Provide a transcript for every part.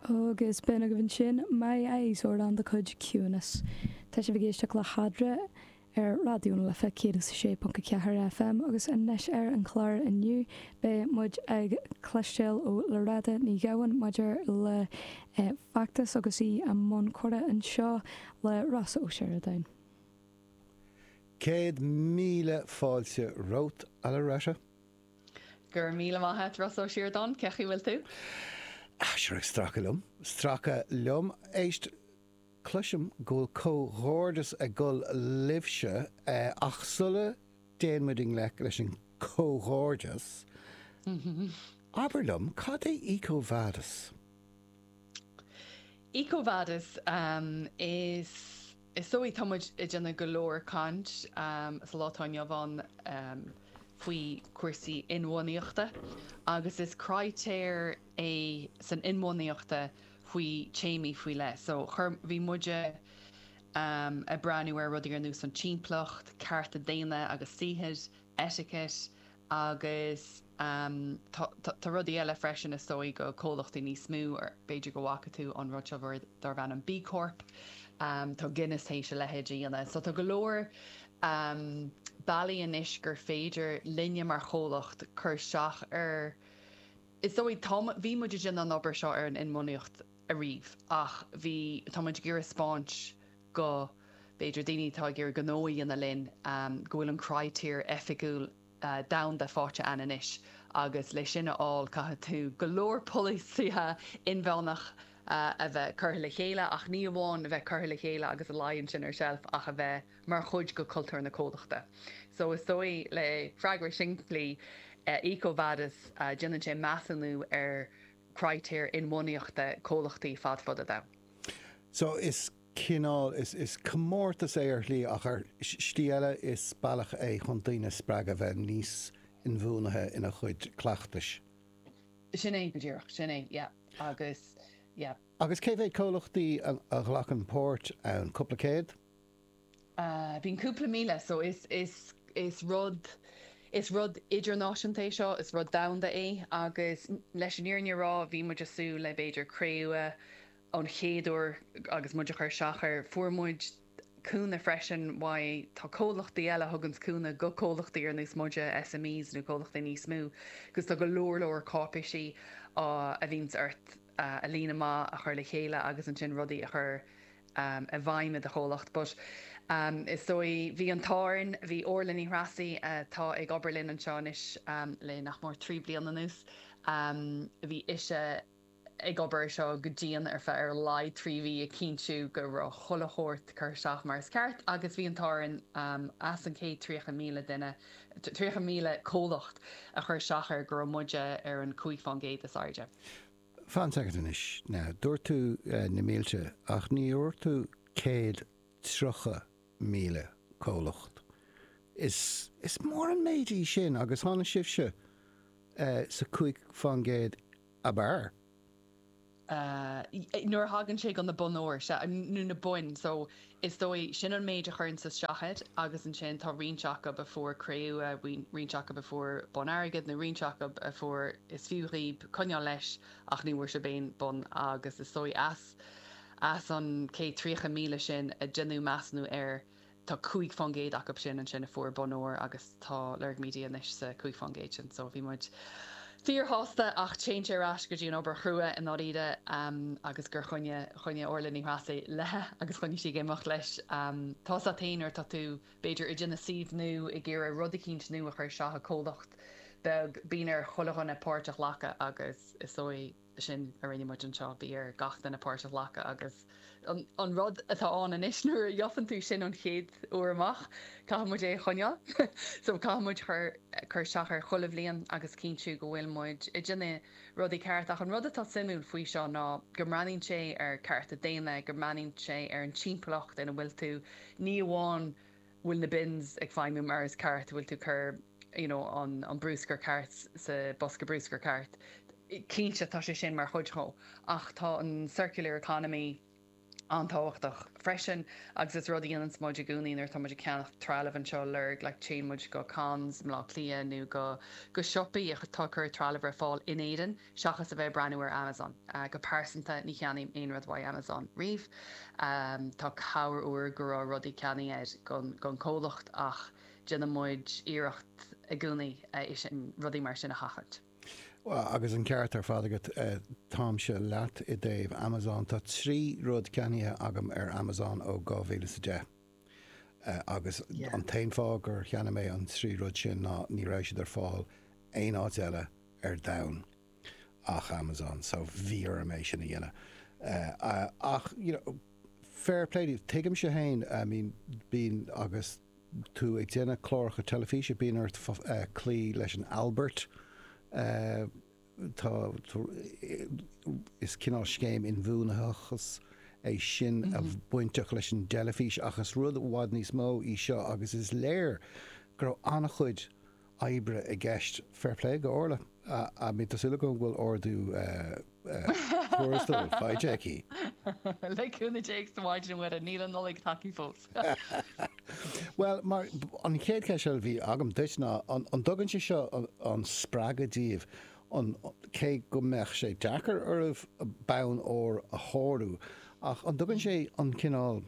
agus ben go bhín sin mai éisúir an de chuid ciúnas. Tá sé bhgéisteach le hadra radioúna le fe 106.4 FM agus inis an chláir inniu be muid ag cléisteil ó le rada ní gahan maidir le factas agus í an món chora an seo le ras ó sé a dain. 100,000 fáilte rót a le raise? Gur 1,000 maithe ras ó siar don, cechi bhfuil tú? Sure, stracha lum. Éist cluisiom gúil cóghordas a gul libse ach sulla déanmuiding leis an cóghordas. Aberlum, cad é EcoVadis? EcoVadis is sóí támuid i dtí go leor cant is látáine bhain faoi cuasaí inmhaíochta agus is craitéir é san inmhaíochta faoi téimi faoi le. So bhí muide a breanúir rudí ar nús an timplacht, carta déine agus síhead, etiquette agus tá rudí eile freisin is sóí go cólachtaí níos smú ar beidir go bhacha tú an rudseabhar dar bhean an B Corp. Tá Guinness hééis se lehéidí ana. So tá go leor bailí inis gur féidir linne mar cholacht chur seach ar is sóí bhí muidir sin an obair seo ar an inmhaíocht a riomh ach bhí támuid gur spáint go beidir daoine tá gur gnóí ana linn gohfuil an craitéir efigiúil da de fáte an inis agus lei sinna áil caithe tú go leor polísíthe inbhenach a bheith curtha le chéile ach ní amháin a bheith curtha le chéile agus a laonn sin ar shelf ach a bheith mar chuid go cultúr na códachta. So is dói le freigra sinclaí EcoVadis déanann sé measanú ar craitéir inmhaíochta cólachtaí fad fada da. So is cinál is commórtas é ar lí ach ar stíile is bailach é chun daoine spreag a bheith níos inmhúnathe ina chuid clachtais. Sin é go ddíireach, sin é, agus yeah. Agus cé bhéh cólachtaí a ghlachan pórt an cúpla céad? Bhín cúpla míle, so is rud idirnáisiúnta seo, is rud damhanda é agus leis an iarne rá bhí muidir sú le beidir créua an chéadúir agus muidir chuir seachar fuairmuid cúna freisin wa tá cólachtaí eile thugans cúna go cólachtaí ar níos muide SMEs nó cólachtaí níos smú, gus tá go leor cápaisí a bhíns ort a lína má a chur le chéile agus an sin rudaí a chur a bhaime de cholacht. But is sói bhí an táirn, bhí orlaní rasaí tá ag Oberlin an seánis le nach mór 3 bliain na nús. Bhí ise ag obair seo go dtíon ar fe ar laid 3 a cínsú go ra cholahort chur seach mar ceart agus bhí an táirn as an cé 3,000 duine 3,000 cólacht a chur seachar gur muide ar an cuaigfangéad is airde. Fan inis ná dúir tú na méilte ach ní úir tú 130,000 cólacht. Is mór an méidí sin agus tháina sibse sa cuaigfangéad a bear. Nuair hagann sé an na bonóir se nu na buin, so is dói sin an méid a churn sa seahead agus an sin tá rionseacha before créú rionseacha before bon airgid na rionseacha before is fiúríb coneá leis ach ní bhuair se béin bon agus is dói as an cé 3,000 sin a genú measnú ar tá cuaigfangéad ac sin an sin a fuór bonóir agus tá lerg mídia inis sa cuaigfangéad sin, so bhí muid Fíor hásta ach change arás go dtíon obair chrua in áíide agus gur chuine orlaní rasaí lethe agus chuine si géimeach leis tá a taoinar tá tú beidir i dtí na síomhnú i ggéir a rudicínt nu a chur seatha cólacht beag bíar cholachan na páirteach lecha agus is sói sin a rinne muid an seo bí ar gachtain na páirteach lecha agus an rud atá an isnúair jofann tú sin an chéad uair amach caimuid é chuneal so caimuid chur seachar cholah bliain agus cínsú go bhfuil muid i dtí rudaí ceartach an rud atá simú faoi seo ná go mraíonn sé ar carta déine go mraíonn sé ar an timplacht ina bhfuil tú ní amháin bhfuil na bins ag feimú mar is ceart bhfuil tú chur an brúscar ceart sa bosca brúscar ceart cínse tá sé sin mar chuidthó ach tá an circular economy antáhachtach freisin agus is rudí an smuide gúnaí ar tá muidir ceannach trealah an seo lerg le té muid go cans mlá lia nó go siopaí a tuchar trealah ar fáil in éan seachas a bheith breanú ar Amazon go pásanta ní cheannaí aon rud bhaid Amazon riomh tá cabhar uair go rá rudí ceannaí éid gon cólacht ach déanana muid iirecht a gúnaí is an rudí mar sin a chachart. Well, agus an ceart ar fád agat tám se leat I déobh Amazon tá 3 rud ceannithe agam ar Amazon ó 2010. Agus an tain fág gur cheanna mé an 3 rud sin ná ní raibh siad ar fáil aon áit eile ar domhan ach Amazon, so bhí ar mé sin a dhéanana. Ach, fair play, tuigim se hain, I mean, bín agus tú ag déanana chlóracha telefíse bín ar clí leis an Albert, is cinál scéim in bhúnathachas é sin a buinteach leis an delafís achas rud bhád níos mó í seo agus is léir gur annach chuid oibre I gceist fair play go orla a mí tásúla go bhfuil ordú cuairstúil fáidéí. Leúna Jakes do bhaid an a níl an nólaigh taí fós. Well, mar an chéad ceisiil bhí agam duit ná an dogann sé seo an spragadíomh an cé go meach sé dechar armh bann ó a háú ach an dogann sé an cinál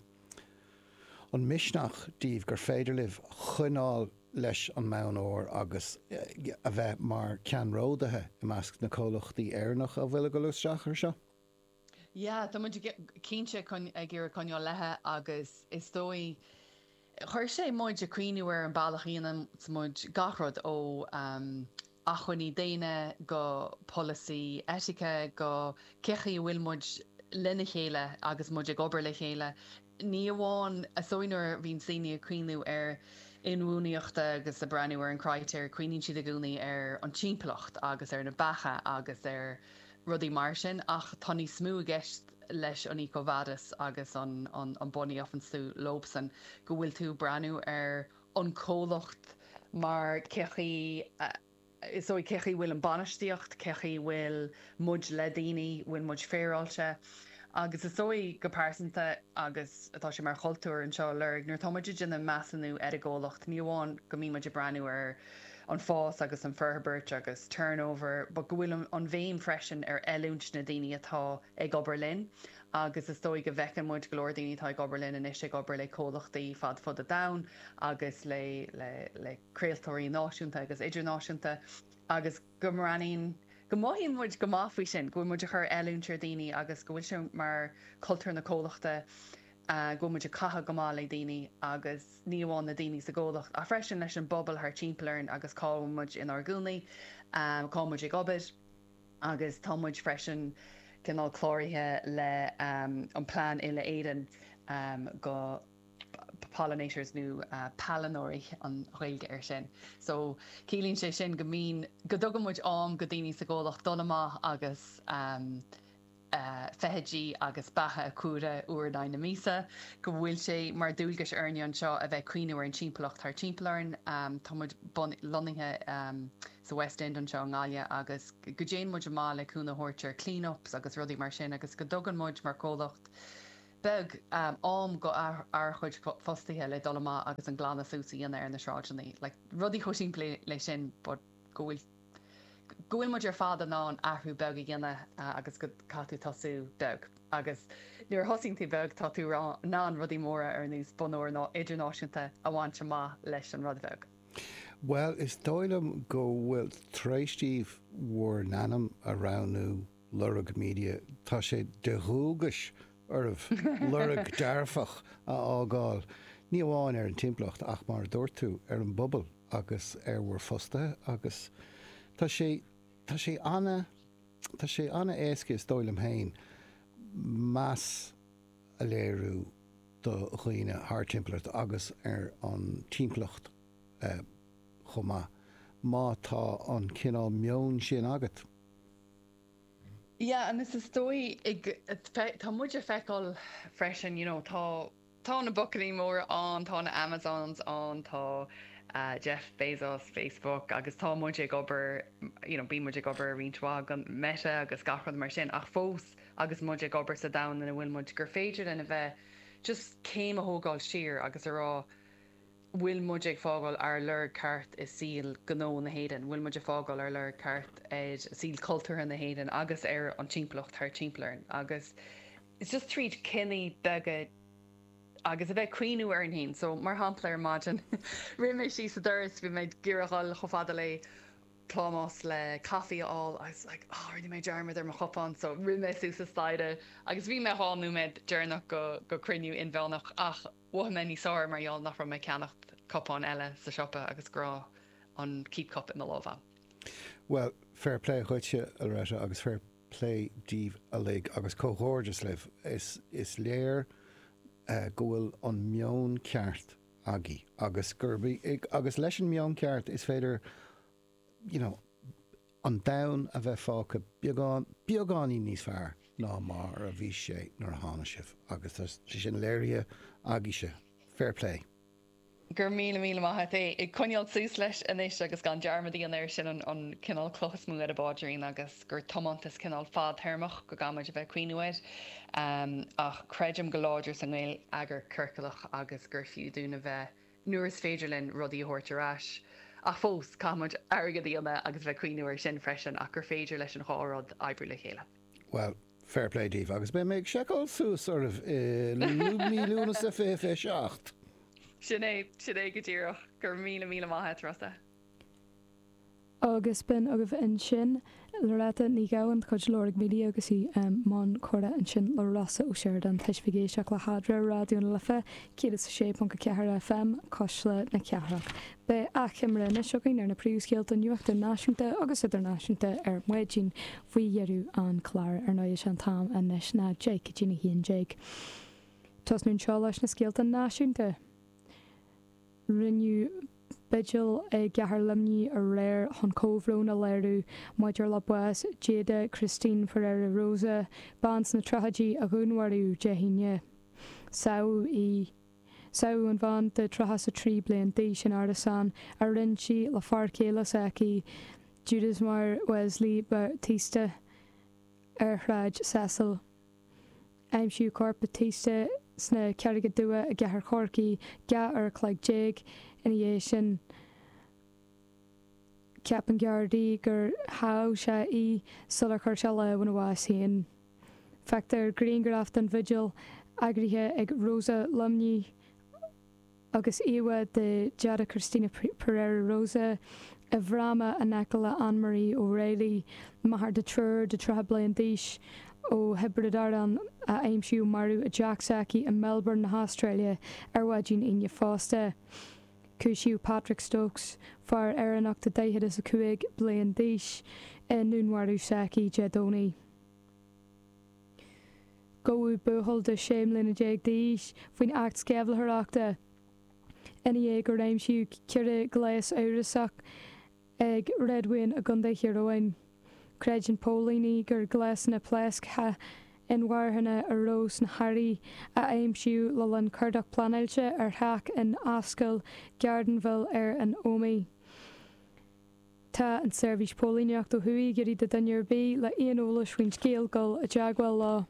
an misneach díomh gur féidir libh chunáil leis an meán óir agus a bheith mar ceanródathe I measc na cólachtaí airnach a bhfuil go lusteach ar seo? Ja, tá muid cínte gur chuneá lethe agus is dói chuir sé muid a cuiinúir an bailachíanam muid gachrod ó achuiní daine go policy etica go cechaí bhfuil muid linne chéile agus muid ag obair le chéile. Ní amháin a sóinar bhín saoine a cuiinú ar inmhúnaíochta agus a breanú ar an creightéir cuioín siad a gúnaí ar an timpeallacht agus ar na bacha agus ar rudí mar sin ach tá ní smú a gceist leis an ícomhhadas agus an bunaí ofansú lobsan go bhfuil tú breanú ar an cólacht mar cechaí is ó cechaí bhfuil an banistíocht cechaí bhfuil muid le daoine bhfuil muid féráilte agus is sóí go pásanta agus atá sé mar choultúir an seo lerg nuair táidir dina measanú ar a ggólacht ní amháin go mí muid breanú ar an fás agus an ferbert agus turnover, but go bhfuil an bhéim freisin ar eilúnt na daoine atá ag Oberlin agus is dói go bhecin muid go leor daoine tá ag Oberlin in is ag obair le cólachtaí fad a dain agus le creaaltóirí náisiúnta agus idirnáisiúnta agus go maranín go maithíonn muid go máfuí sin go muid a chur eilúntir daoine agus go bhfuil sin mar cultúr na cólachta go muid a catha go mála daoine agus ní amháin na daoine sa ggólacht a freisin leis an bobbal th timpeallairn agus cámuid in ar gúnaí cámuid ag obair agus támuid freisin cinál chlóirithe le an plán ile éan go pollinators nó palinóirí an ghaeilge ar sin. So cílíonn sé sin go mín go dtugann muid am go daoine sa ggólacht dul amach agus feithidí agus batha cuara uair na mísa go bhfuil sé mar dúilgus airne an seo a bheith cuiinú ar an timpeallacht tar timpeallairn tá muid lonithe sa West End an seo ngáile agus go déan muid má le cúna hortir clean-ups agus rudí mar sin agus go dogan muid mar cólacht beg am go ar chuid fostaithe le dolamá agus an glána súsaí in ar na sráidnaí like rudí choisín lei sin but go bhfuil muid ar fád ná an ahrú beg i gine agus go catú tasú deg agus nuair hosíntaí beg tá tú ná an rudí móra ar níos bunúir ná idirnáisiúnta a bhaintse má leis an rud beg. Well, is dóilem go bhfuil tréistíh mhór nanam aráú lurag media tá sé dethúgas armh lurag dearfach a ágáil. Ní amháin ar an timpeallacht ach mar dúirt tú ar an bobbal agus ar bhfuair fosta agus tá sé anna éasca is dóilem hain meas a léirú do chuoine thar timpeallacht agus ar an timpeallacht chumá má tá an cinál meoin sin agat. Yeah, and this is dói tá muid a feicáil freisin, tá na bucadaí mór an, tá na Amazons an, tá Jeff Bezos Facebook agus tá muide gobar bí muide gobar rintá gan Meta agus gachran mar sin ach fós agus muide gobar sa da na bhfuil muid gur féidir in a bheith just céim a thógáil siar agus ará bhfuil muide fágáil ar leir ceart is síl gó na héan, bhfuil muide fágáil ar leir ceart síl cultúr na héan agus ar an timpplacht tar timpplairn agus it's just tríd cinní beige agus a bheith cuiinú ar an hain, so mar hapla ar maidin rimé sí sa doras bhí méid ggéireáil chofada le plámás le caí all I was like rinne méid dearmid ar mar chopán, so rimé sú sa staide agus bhí me háú méid dearnach go criniú in bhenach ach bhme ní sáir marall nach ra mé ceannacht copán eile sa siopa agus grá an keep cup in na láha. Well, fair play chuite a réite agus fair play díomh a lig agus cóhórdas libh is léir gohfuil an meon ceart agé agus gurbí agus leis an meon ceart is féidir an dain a bheith fácha beagání níos fearr ná mar a bhí sé nar hána sibh agus sin léirithe agéise fair play. Gur míle maithe é i coineal sús leis inis agus gan dearmadí an air sin an cinál clochasmú ar a báidirín agus gur tomantas cinál fád thermach go gamuid a bheith cuiinúid ach creidim go láidir san mhéil agur curcalach agus gur fiú dúna bheith nuair is féidir linn rudí a thuirteráis a fós camuid airgadíanana agus bheith cuiinúir sin freisin ach gur féidir leis an hárád eibrí le chéile. Well, fair play díomh agus be méid seáil sús sort of lúna sa fé seacht. Sinné go dtíireach gur míle maithe trasta. Agus bin a bh in sin le réta ní gahan chuid leirigh mídia agus í má chora an sin le rasa ó séir an teisfigéiseach le hadra radioúna lefa cé sé an go cethir FM cos le na cearach. Be achimre na seogain ar na príúscéalta nuachta náisiúnta agus idirnáisiúnta ar muidín faoi dhearú an chláir ar 9 an tam a nes na Jake Gina híon Jake. Tás nún seo leis na scéalta náisiúnta. Rinneú Bidgil gahar limní a réir hon cóhrón a léirú Maidir le buas Jada Christine Ferreira Rosa bans na trahadí a gúnharú dehíine. Saú an bhain de trahas a trí blian dí sin ardasan a rinsi le farcéla saci Judas Mar Wesley Batista Raid Cecil. Aimsiú Corp Batista sna ceirgad dua a gahar chorcaí ga chlaig Jake in sin ceapan geardaí gur há se í sular chuir se le bhna bhás haon. Feictar Greengraft an Vigil agrithe ag Rosa Lumní agus iwa de Jada Christina Pereira Rosa a bhráma a necala Anne-Marie O'Reilly mahar de trúr de trablain díis ó hebredardan a aimsiú marú a Jack Saki in Melbourne na Australia ar bhaidín inne fásta. Cúisiú Patrick Stokes far aranachta daithe is a cuaig blian díis in núnharú Saki Jedoni. Góú buhol de séimlin a déag díis faoin act scefalthachta. Ina gur aimsiú cire gléas áirasach ag redwin a gunda hiróin. Creidir Pólíní gur glas na plesc ha in warhanna a rós na Harry a aimsiú le an curdach planailte ar haach in Ascail Gardenville ar an Omi. Tá an service Pólíneach do huí gurí de danneir bí le aonolalas faoin scéalgal a deagháil lá.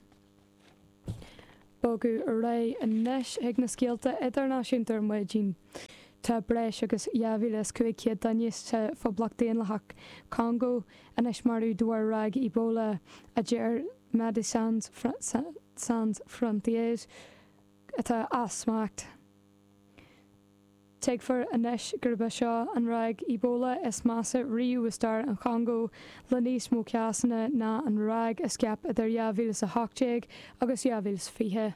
Bogu a ré an neis ag na scéalta idirnáisiúntar muidín. Tá breis agus javiles cuiiciad daníos te fóblachtaíon lethach Congo a neis marú dúar rag Ebola a déir Médecins Sans Frontières atá asmacht. Teag for a neis gurba seo an rag Ebola is massa riú istar an Congo le níos mó ceasanna ná an rag a sceap idir javiles a hochtéig agus javiles fihe.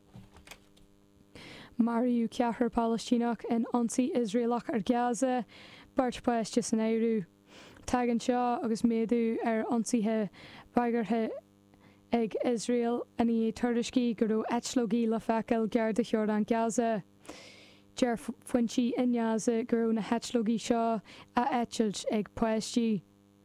Mariú ceathar Palestínach in ansaí Israelach ar Gaza, bart paiste san éirú. Tagan seo agus méadú ar ansaithe baigarthe ag Israel a ní tuairiscí gur ó eitlógaí le feiceáil gearda cheor an Gaza. Dear foiintí in Gaza gur ó na heitlógaí seo a eitlilt ag paistí.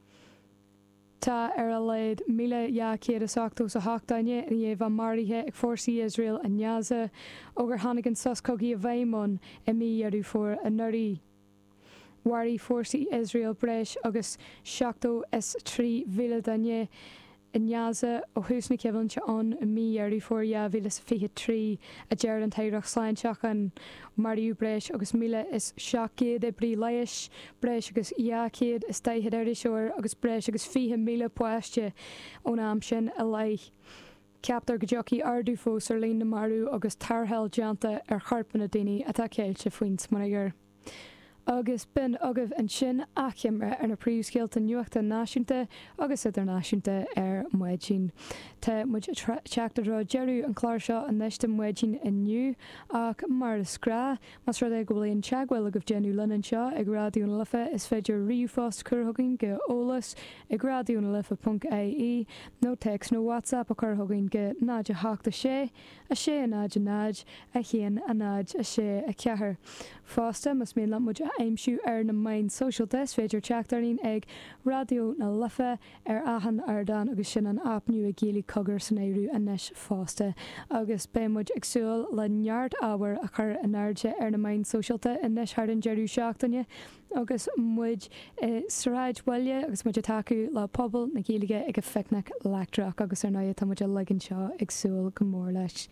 Tá ar a léad 1,280 a hachtaine in dhéobh an marithe ag fórsaí Israel an Gaza ó gur tháinig an soscogaí a bhéimón i mí arú fuair a nuirí. warí fórsaí Israel breis agus 7 mhíle danne in Gaza ó húsna cehann se an míhearú fór bhílas 23 a dear an taidreach sláinteach an Mariú breis agus 1,700 brí leiis breis agus 100 is daithe ar seoir agus breis agus 20,000 poiste ón am sin a leith. Ceaptar go jockey ardú fós ar líon na marú agus tarthel deanta ar charpan na daoine atá céilte faoint managur. Agus bin agah an sin achimre ar na príomhscéalta nuachta náisiúnta agus idirnáisiúnta ar muid sin. Tá muid teachtarrá jeú an chláir seo an neiste muid sin inniu ach mar is scrá mas rud go bhfuil teaghfuil agah genú lenan seo ag gradúna lifa is féidir riúfás chuthagann go ólas ag gradúna lifa.ie nó text nó WhatsApp a chuthagann go náide háachta sé a sé a náid a náid a chéan a náid a sé a cethir. Fásta mas mé le muid aimsú ar na main social desk féidir teachtarín ag radio na lifa ar ahan ardan agus sin an apniu a géala cogur san éirú a neis fásta. Agus bémuid agsúil le neart ábhar a chur an airde ar na main socialta in neis hardan jeú seachtainne agus muid sráid bhaile agus muid taú le pobl na géalaige ag a fecnach leachdraach agus ar 9 tá muid legann seo agsúil go mór leis.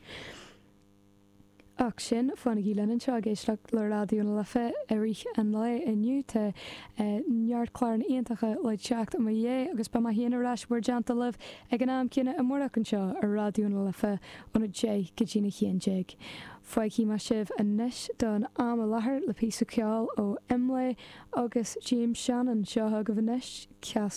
Ach sin fanna í lenan seo géisteach le radioúna lifa arich an le inniu te neartchláir aontacha le teacht am dhé agus ba héanaráis bhar deanta leh ag an am cinenne a mórach an seo ar radioúna lifa óna dé go dtína chéantéig. Foiicí mar sibh a níis don am a láthair le pí ceáil ó imlé agus James Shannon seo go bh níis ceas